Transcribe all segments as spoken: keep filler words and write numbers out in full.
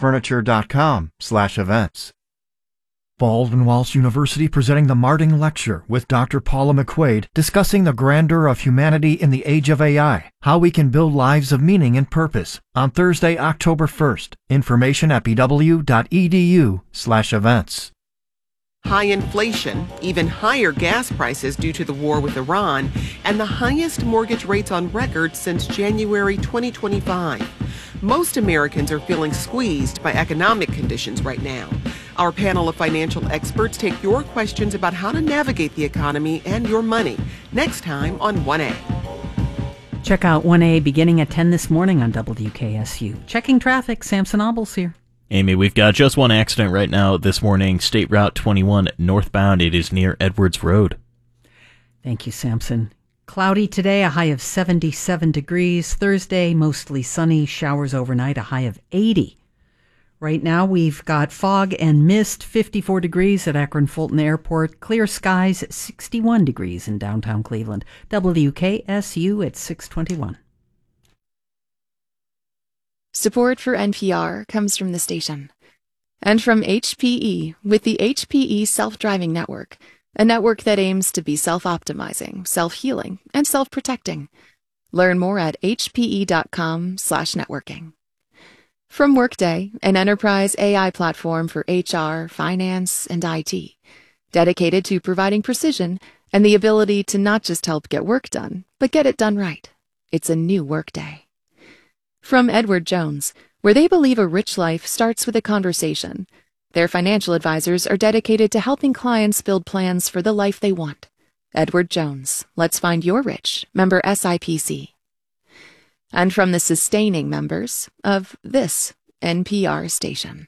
furniture.com slash events. Baldwin Wallace University presenting the Marting Lecture with Doctor Paula McQuaid discussing the grandeur of humanity in the age of A I, how we can build lives of meaning and purpose on Thursday, October first. Information at bw.edu slash events. High inflation, even higher gas prices due to the war with Iran, and the highest mortgage rates on record since January twenty twenty-five. Most Americans are feeling squeezed by economic conditions right now. Our panel of financial experts take your questions about how to navigate the economy and your money next time on one A. Check out one A beginning at ten this morning on W K S U. Checking traffic, Samson Obels here. Amy, we've got just one accident right now this morning, State Route twenty-one northbound. It is near Edwards Road. Thank you, Samson. Cloudy today, a high of seventy-seven degrees. Thursday, mostly sunny, showers overnight, a high of eighty. Right now, we've got fog and mist, fifty-four degrees at Akron-Fulton Airport. Clear skies, sixty-one degrees in downtown Cleveland. W K S U at six twenty-one. Support for N P R comes from the station and from H P E with the H P E Self-Driving Network, a network that aims to be self-optimizing, self-healing, and self-protecting. Learn more at hpe.com slash networking. From Workday, an enterprise A I platform for H R, finance, and I T, dedicated to providing precision and the ability to not just help get work done, but get it done right. It's a new Workday. From Edward Jones, where they believe a rich life starts with a conversation. Their financial advisors are dedicated to helping clients build plans for the life they want. Edward Jones, let's find your rich, member S I P C. And from the sustaining members of this N P R station.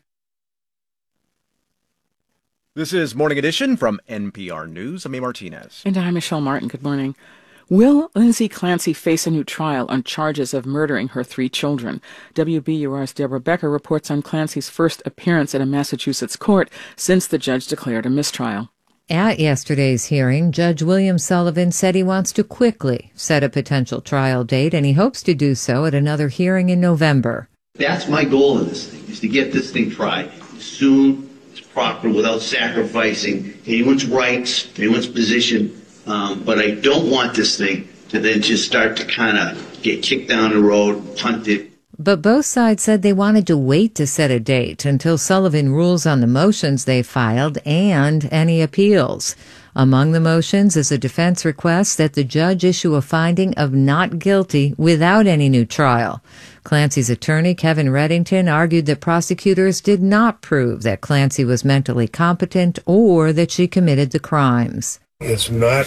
This is Morning Edition from N P R News. I'm A. Martinez. And I'm Michelle Martin. Good morning. Will Lindsay Clancy face a new trial on charges of murdering her three children? W B U R's Deborah Becker reports on Clancy's first appearance at a Massachusetts court since the judge declared a mistrial. At yesterday's hearing, Judge William Sullivan said he wants to quickly set a potential trial date, and he hopes to do so at another hearing in November. That's my goal in this thing, is to get this thing tried as soon as proper without sacrificing anyone's rights, anyone's position. Um, but I don't want this thing to then just start to kind of get kicked down the road, punted. But both sides said they wanted to wait to set a date until Sullivan rules on the motions they filed and any appeals. Among the motions is a defense request that the judge issue a finding of not guilty without any new trial. Clancy's attorney, Kevin Reddington, argued that prosecutors did not prove that Clancy was mentally competent or that she committed the crimes. It's not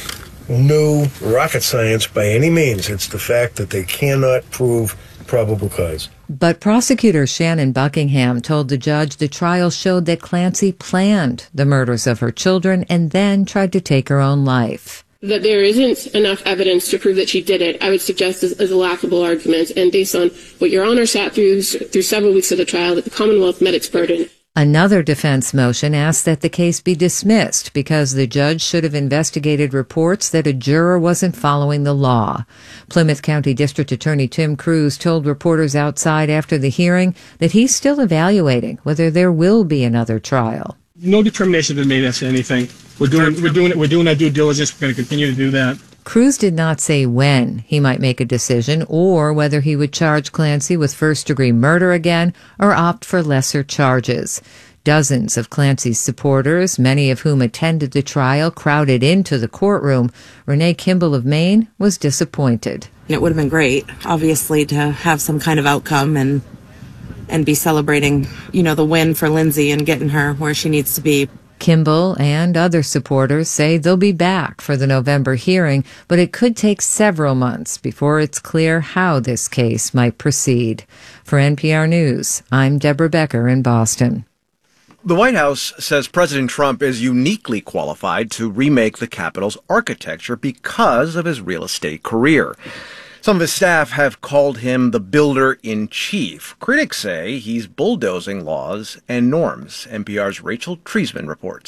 new rocket science by any means. It's the fact that they cannot prove probable cause. But prosecutor Shannon Buckingham told the judge the trial showed that Clancy planned the murders of her children and then tried to take her own life. That there isn't enough evidence to prove that she did it, I would suggest is, is a laughable argument. And based on what Your Honor sat through through several weeks of the trial, that the Commonwealth met its burden. Another defense motion asked that the case be dismissed because the judge should have investigated reports that a juror wasn't following the law. Plymouth County District Attorney Tim Cruz told reporters outside after the hearing that he's still evaluating whether there will be another trial. No determination has been made as to anything. We're doing, we're doing, we're doing our due diligence. We're going to continue to do that. Cruz did not say when he might make a decision or whether he would charge Clancy with first-degree murder again or opt for lesser charges. Dozens of Clancy's supporters, many of whom attended the trial, crowded into the courtroom. Renee Kimball of Maine was disappointed. It would have been great, obviously, to have some kind of outcome and and be celebrating, you know, the win for Lindsay and getting her where she needs to be. Kimball and other supporters say they'll be back for the November hearing, but it could take several months before it's clear how this case might proceed. For N P R News, I'm Deborah Becker in Boston. The White House says President Trump is uniquely qualified to remake the Capitol's architecture because of his real estate career. Some of his staff have called him the builder-in-chief. Critics say he's bulldozing laws and norms. N P R's Rachel Treisman reports.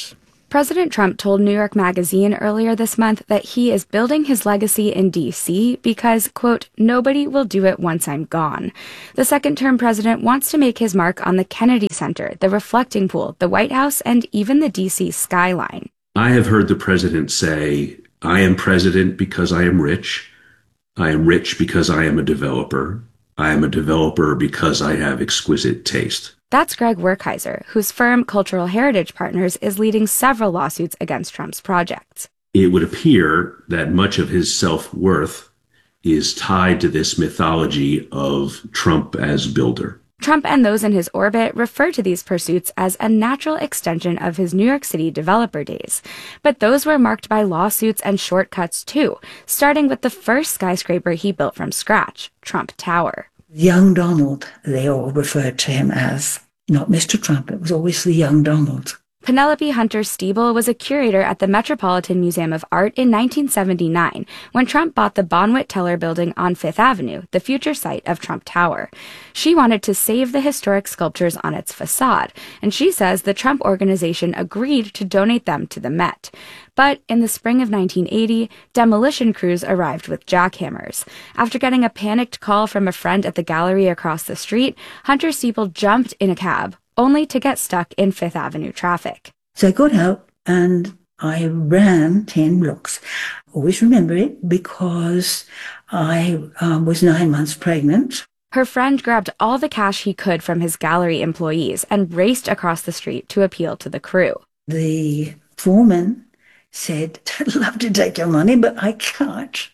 President Trump told New York Magazine earlier this month that he is building his legacy in D C because, quote, nobody will do it once I'm gone. The second-term president wants to make his mark on the Kennedy Center, the reflecting pool, the White House, and even the D C skyline. I have heard the president say, I am president because I am rich. I am rich because I am a developer. I am a developer because I have exquisite taste. That's Greg Werkheiser, whose firm Cultural Heritage Partners is leading several lawsuits against Trump's projects. It would appear that much of his self-worth is tied to this mythology of Trump as builder. Trump and those in his orbit refer to these pursuits as a natural extension of his New York City developer days. But those were marked by lawsuits and shortcuts too, starting with the first skyscraper he built from scratch, Trump Tower. Young Donald, they all referred to him as. Not Mister Trump, it was always the young Donald. Penelope Hunter Stiebel was a curator at the Metropolitan Museum of Art in nineteen seventy-nine when Trump bought the Bonwit Teller building on Fifth Avenue, the future site of Trump Tower. She wanted to save the historic sculptures on its facade, and she says the Trump Organization agreed to donate them to the Met. But in the spring of nineteen eighty, demolition crews arrived with jackhammers. After getting a panicked call from a friend at the gallery across the street, Hunter Stiebel jumped in a cab, only to get stuck in Fifth Avenue traffic. So I got out and I ran ten blocks. Always remember it because I um, was nine months pregnant. Her friend grabbed all the cash he could from his gallery employees and raced across the street to appeal to the crew. The foreman said, I'd love to take your money, but I can't.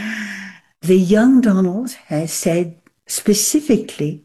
The young Donald has said specifically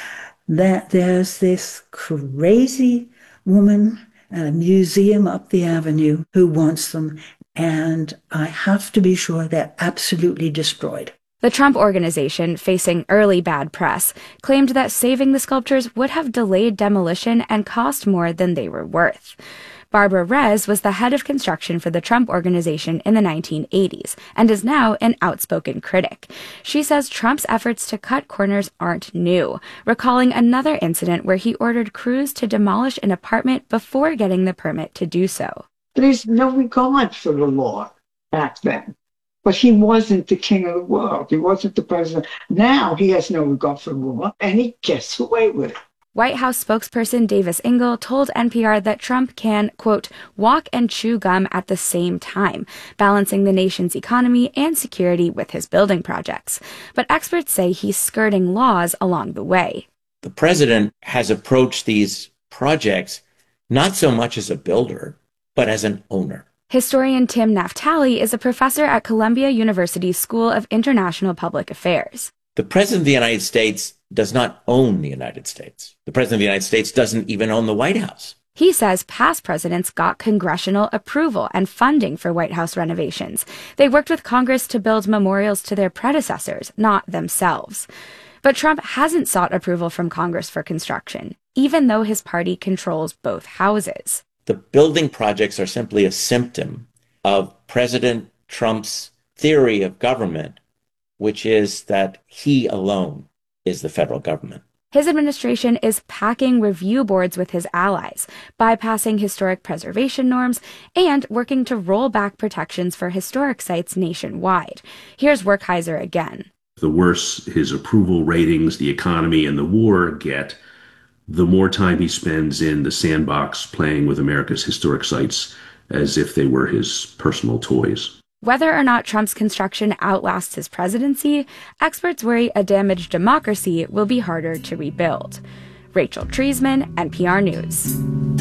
that there's this crazy woman at a museum up the avenue who wants them, and I have to be sure they're absolutely destroyed. The Trump Organization, facing early bad press, claimed that saving the sculptures would have delayed demolition and cost more than they were worth. Barbara Rez was the head of construction for the Trump Organization in the nineteen eighties and is now an outspoken critic. She says Trump's efforts to cut corners aren't new, recalling another incident where he ordered crews to demolish an apartment before getting the permit to do so. There's no regard for the law back then. But he wasn't the king of the world. He wasn't the president. Now he has no regard for the law, and he gets away with it. White House spokesperson Davis Ingle told N P R that Trump can, quote, walk and chew gum at the same time, balancing the nation's economy and security with his building projects. But experts say he's skirting laws along the way. The president has approached these projects not so much as a builder, but as an owner. Historian Tim Naftali is a professor at Columbia University's School of International Public Affairs. The president of the United States does not own the United States. The president of the United States doesn't even own the White House. He says past presidents got congressional approval and funding for White House renovations. They worked with Congress to build memorials to their predecessors, not themselves. But Trump hasn't sought approval from Congress for construction, even though his party controls both houses. The building projects are simply a symptom of President Trump's theory of government, which is that he alone is the federal government. His administration is packing review boards with his allies, bypassing historic preservation norms, and working to roll back protections for historic sites nationwide. Here's Werkheiser again. The worse his approval ratings, the economy, and the war get, the more time he spends in the sandbox playing with America's historic sites as if they were his personal toys. Whether or not Trump's construction outlasts his presidency, experts worry a damaged democracy will be harder to rebuild. Rachel Treisman, N P R News.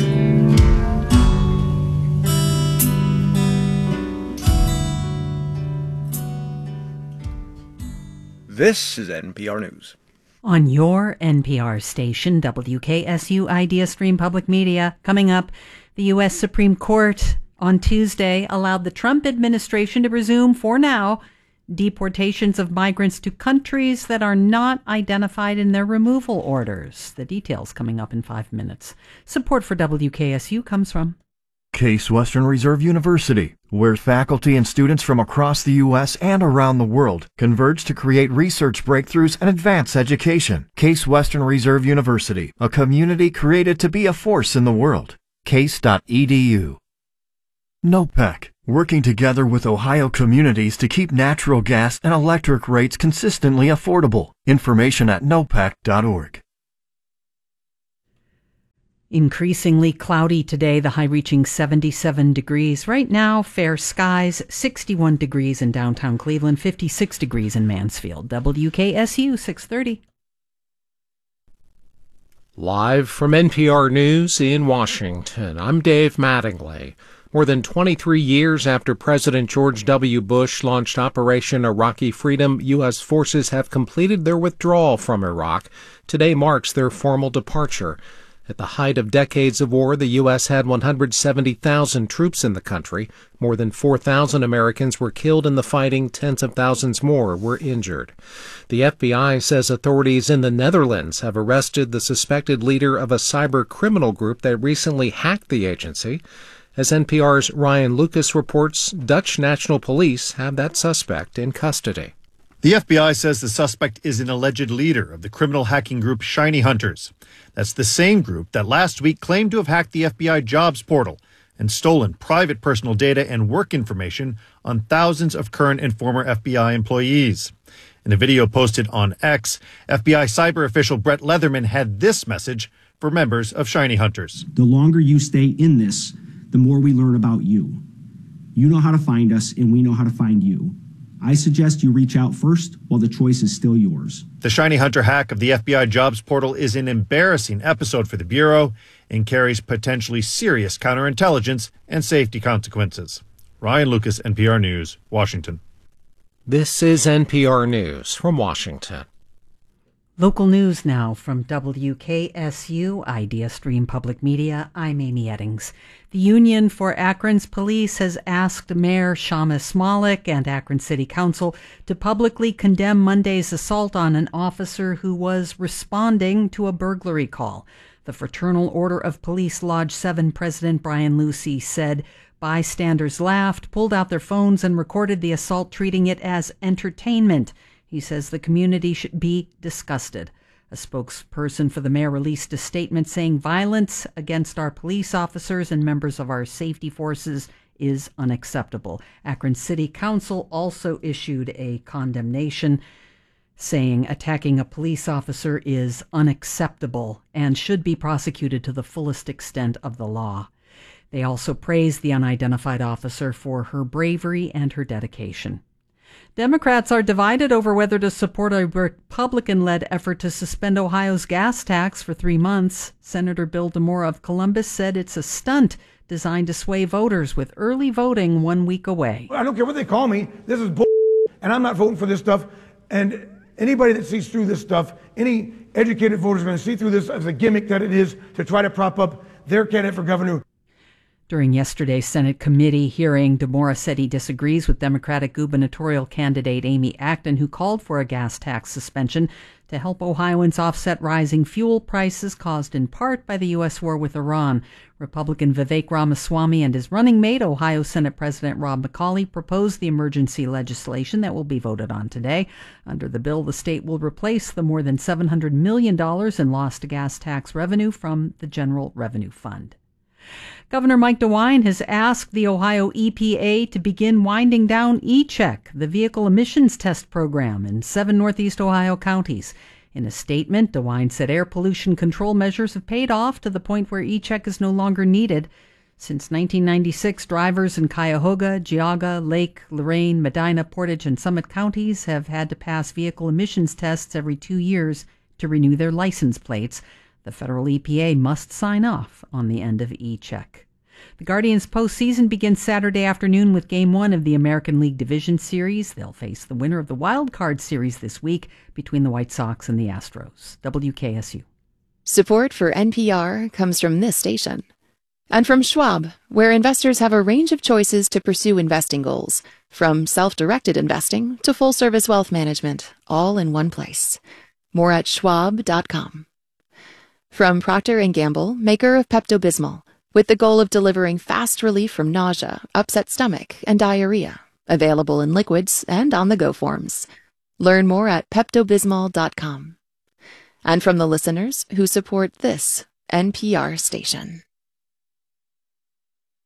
This is N P R News. On your N P R station, W K S U Idea Stream Public Media, coming up, the U S Supreme Court on Tuesday allowed the Trump administration to resume, for now, deportations of migrants to countries that are not identified in their removal orders. The details coming up in five minutes. Support for W K S U comes from Case Western Reserve University, where faculty and students from across the U S and around the world converge to create research breakthroughs and advance education. Case Western Reserve University, a community created to be a force in the world. case dot e d u. NOPEC, working together with Ohio communities to keep natural gas and electric rates consistently affordable. Information at nopec dot org. Increasingly cloudy today, the high reaching seventy-seven degrees. Right now, fair skies, sixty-one degrees in downtown Cleveland, fifty-six degrees in Mansfield. W K S U six thirty. Live from N P R News in Washington, I'm Dave Mattingly. More than twenty-three years after President George W. Bush launched Operation Iraqi Freedom, U S forces have completed their withdrawal from Iraq. Today marks their formal departure. At the height of decades of war, the U S had one hundred seventy thousand troops in the country. More than four thousand Americans were killed in the fighting. Tens of thousands more were injured. The F B I says authorities in the Netherlands have arrested the suspected leader of a cyber criminal group that recently hacked the agency. As N P R's Ryan Lucas reports, Dutch National Police have that suspect in custody. The F B I says the suspect is an alleged leader of the criminal hacking group Shiny Hunters. That's the same group that last week claimed to have hacked the F B I jobs portal and stolen private personal data and work information on thousands of current and former F B I employees. In a video posted on X, F B I cyber official Brett Leatherman had this message for members of Shiny Hunters. The longer you stay in this, the more we learn about you. You know how to find us, and we know how to find you. I suggest you reach out first while the choice is still yours. The Shiny Hunter hack of the F B I jobs portal is an embarrassing episode for the Bureau and carries potentially serious counterintelligence and safety consequences. Ryan Lucas, N P R News, Washington. This is N P R News from Washington. Local news now from W K S U, Idea Stream Public Media. I'm Amy Eddings. The Union for Akron's Police has asked Mayor Shamus Malik and Akron City Council to publicly condemn Monday's assault on an officer who was responding to a burglary call. The Fraternal Order of Police Lodge seven President Brian Lucy said bystanders laughed, pulled out their phones, and recorded the assault, treating it as entertainment. He says the community should be disgusted. A spokesperson for the mayor released a statement saying violence against our police officers and members of our safety forces is unacceptable. Akron City Council also issued a condemnation saying attacking a police officer is unacceptable and should be prosecuted to the fullest extent of the law. They also praised the unidentified officer for her bravery and her dedication. Democrats are divided over whether to support a Republican-led effort to suspend Ohio's gas tax for three months. Senator Bill DeMora of Columbus said it's a stunt designed to sway voters with early voting one week away. I don't care what they call me. This is bull, and I'm not voting for this stuff. And anybody that sees through this stuff, any educated voter is going to see through this as a gimmick that it is to try to prop up their candidate for governor. During yesterday's Senate committee hearing, DeMora said he disagrees with Democratic gubernatorial candidate Amy Acton, who called for a gas tax suspension to help Ohioans offset rising fuel prices caused in part by the U S war with Iran. Republican Vivek Ramaswamy and his running mate, Ohio Senate President Rob McCauley, proposed the emergency legislation that will be voted on today. Under the bill, the state will replace the more than seven hundred million dollars in lost gas tax revenue from the General Revenue Fund. Governor Mike DeWine has asked the Ohio E P A to begin winding down E-Check, the vehicle emissions test program, in seven Northeast Ohio counties. In a statement, DeWine said air pollution control measures have paid off to the point where E-Check is no longer needed. Since nineteen ninety-six, drivers in Cuyahoga, Geauga, Lake, Lorain, Medina, Portage, and Summit counties have had to pass vehicle emissions tests every two years to renew their license plates. The federal E P A must sign off on the end of E-Check. The Guardians' postseason begins Saturday afternoon with Game one of the American League Division Series. They'll face the winner of the Wild Card Series this week between the White Sox and the Astros. W K S U. Support for N P R comes from this station. And from Schwab, where investors have a range of choices to pursue investing goals, from self-directed investing to full-service wealth management, all in one place. More at schwab dot com. From Procter and Gamble, maker of Pepto-Bismol, with the goal of delivering fast relief from nausea, upset stomach, and diarrhea. Available in liquids and on-the-go forms. Learn more at pepto bismol dot com. And from the listeners who support this N P R station.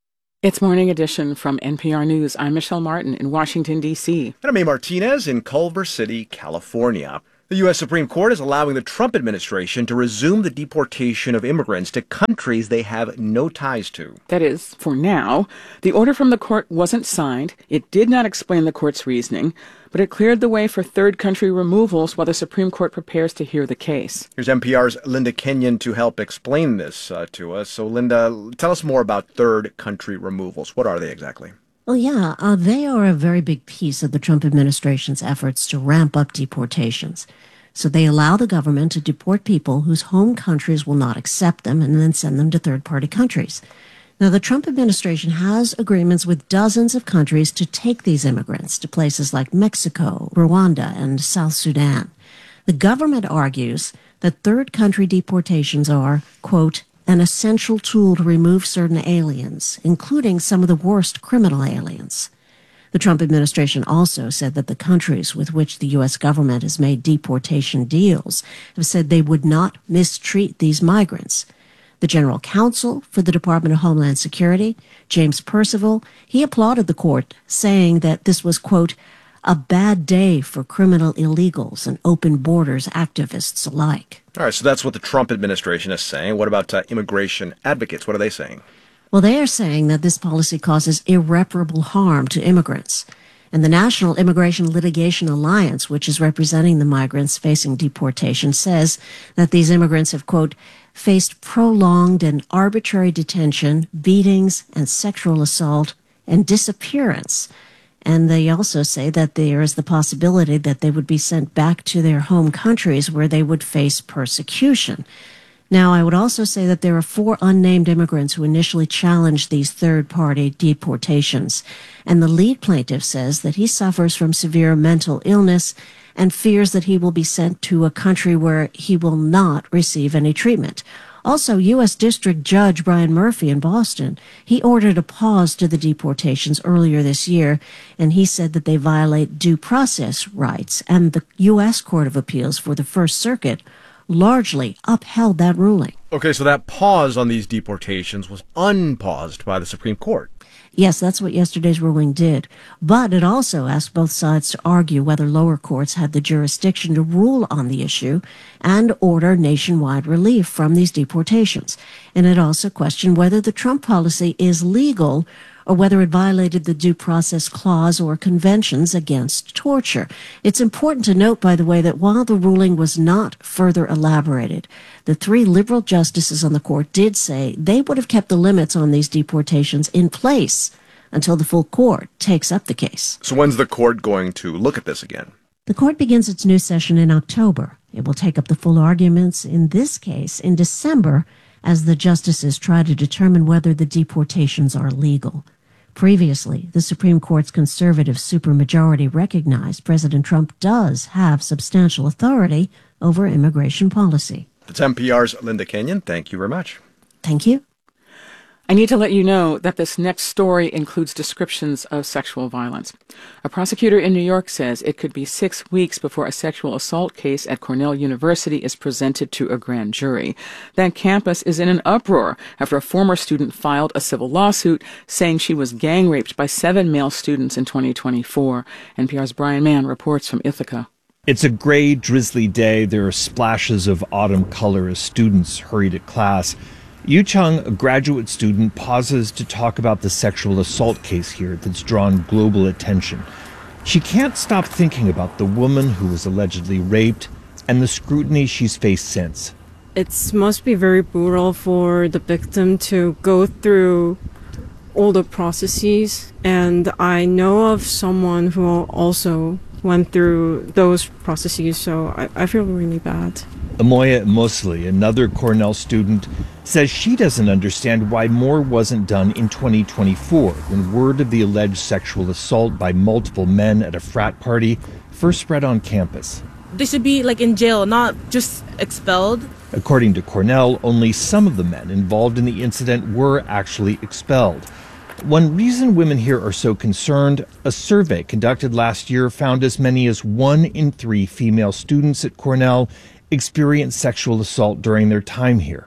It's Morning Edition from N P R News. I'm Michelle Martin in Washington, D C And I'm A. Martinez in Culver City, California. The U S Supreme Court is allowing the Trump administration to resume the deportation of immigrants to countries they have no ties to. That is, for now. The order from the court wasn't signed. It did not explain the court's reasoning, but it cleared the way for third country removals while the Supreme Court prepares to hear the case. Here's N P R's Linda Kenyon to help explain this uh, to us. So, Linda, tell us more about third country removals. What are they exactly? Well, yeah, uh, they are a very big piece of the Trump administration's efforts to ramp up deportations. So they allow the government to deport people whose home countries will not accept them and then send them to third-party countries. Now, the Trump administration has agreements with dozens of countries to take these immigrants to places like Mexico, Rwanda, and South Sudan. The government argues that third country deportations are, quote, an essential tool to remove certain aliens, including some of the worst criminal aliens. The Trump administration also said that the countries with which the U S government has made deportation deals have said they would not mistreat these migrants. The general counsel for the Department of Homeland Security, James Percival, he applauded the court, saying that this was, quote, a bad day for criminal illegals and open borders activists alike. All right, so that's what the Trump administration is saying. What about uh, immigration advocates? What are they saying? Well, they are saying that this policy causes irreparable harm to immigrants. And the National Immigration Litigation Alliance, which is representing the migrants facing deportation, says that these immigrants have, quote, faced prolonged and arbitrary detention, beatings, and sexual assault, and disappearance. And they also say that there is the possibility that they would be sent back to their home countries where they would face persecution. Now, I would also say that there are four unnamed immigrants who initially challenged these third-party deportations. And the lead plaintiff says that he suffers from severe mental illness and fears that he will be sent to a country where he will not receive any treatment. Also, U S District Judge Brian Murphy in Boston, he ordered a pause to the deportations earlier this year, and he said that they violate due process rights. And the U S Court of Appeals for the First Circuit largely upheld that ruling. Okay, so that pause on these deportations was unpaused by the Supreme Court. Yes, that's what yesterday's ruling did. But it also asked both sides to argue whether lower courts had the jurisdiction to rule on the issue and order nationwide relief from these deportations. And it also questioned whether the Trump policy is legal or whether it violated the Due Process Clause or conventions against torture. It's important to note, by the way, that while the ruling was not further elaborated, the three liberal justices on the court did say they would have kept the limits on these deportations in place until the full court takes up the case. So when's the court going to look at this again? The court begins its new session in October. It will take up the full arguments in this case in December as the justices try to determine whether the deportations are legal. Previously, the Supreme Court's conservative supermajority recognized President Trump does have substantial authority over immigration policy. It's N P R's Linda Kenyon. Thank you very much. Thank you. I need to let you know that this next story includes descriptions of sexual violence. A prosecutor in New York says it could be six weeks before a sexual assault case at Cornell University is presented to a grand jury. That campus is in an uproar after a former student filed a civil lawsuit saying she was gang raped by seven male students in twenty twenty-four. N P R's Brian Mann reports from Ithaca. It's a gray, drizzly day. There are splashes of autumn color as students hurry to class. Yu Chung, a graduate student, pauses to talk about the sexual assault case here that's drawn global attention. She can't stop thinking about the woman who was allegedly raped and the scrutiny she's faced since. It must be very brutal for the victim to go through all the processes, and I know of someone who also went through those processes, so I, I feel really bad. Amoya Mosley, another Cornell student, says she doesn't understand why more wasn't done in twenty twenty-four when word of the alleged sexual assault by multiple men at a frat party first spread on campus. They should be like in jail, not just expelled. According to Cornell, only some of the men involved in the incident were actually expelled. One reason women here are so concerned, a survey conducted last year found as many as one in three female students at Cornell experienced sexual assault during their time here.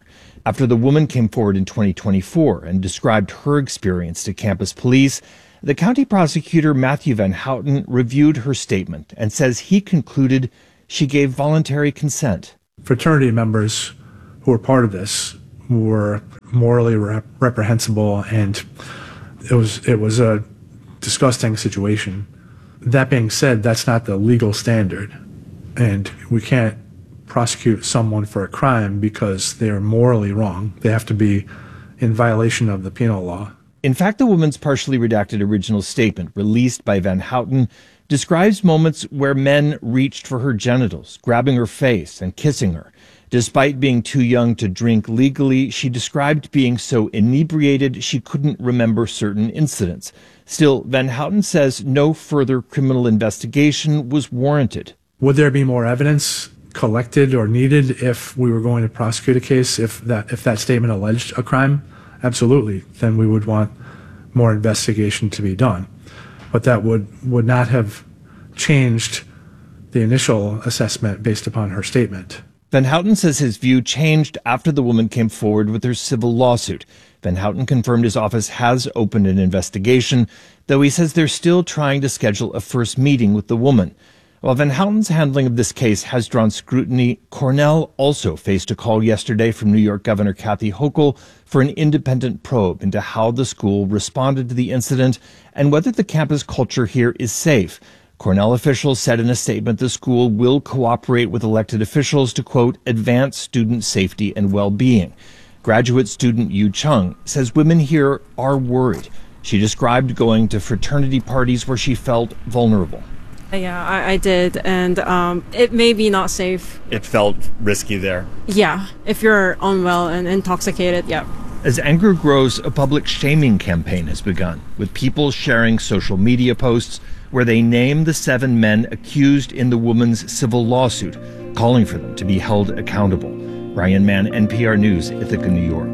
After the woman came forward in twenty twenty-four and described her experience to campus police, the county prosecutor Matthew Van Houten reviewed her statement and says he concluded she gave voluntary consent. Fraternity members who were part of this were morally rep- reprehensible, and it was it was a disgusting situation. That being said, that's not the legal standard, and we can't prosecute someone for a crime because they are morally wrong. They have to be in violation of the penal law. In fact, the woman's partially redacted original statement, released by Van Houten, describes moments where men reached for her genitals, grabbing her face and kissing her. Despite being too young to drink legally, she described being so inebriated she couldn't remember certain incidents. Still, Van Houten says no further criminal investigation was warranted. Would there be more evidence collected or needed if we were going to prosecute a case, if that if that statement alleged a crime? Absolutely. Then we would want more investigation to be done. But that would, would not have changed the initial assessment based upon her statement. Van Houten says his view changed after the woman came forward with her civil lawsuit. Van Houten confirmed his office has opened an investigation, though he says they're still trying to schedule a first meeting with the woman. While Van Houten's handling of this case has drawn scrutiny, Cornell also faced a call yesterday from New York Governor Kathy Hochul for an independent probe into how the school responded to the incident and whether the campus culture here is safe. Cornell officials said in a statement the school will cooperate with elected officials to, quote, advance student safety and well-being. Graduate student Yu Chung says women here are worried. She described going to fraternity parties where she felt vulnerable. Yeah, I, I did, and um, it may be not safe. It felt risky there. Yeah, if you're unwell and intoxicated, yeah. As anger grows, a public shaming campaign has begun, with people sharing social media posts where they name the seven men accused in the woman's civil lawsuit, calling for them to be held accountable. Ryan Mann, N P R News, Ithaca, New York.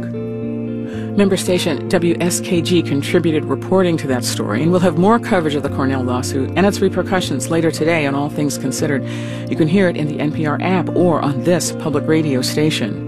Member station W S K G contributed reporting to that story, and we'll have more coverage of the Cornell lawsuit and its repercussions later today on All Things Considered. You can hear it in the N P R app or on this public radio station.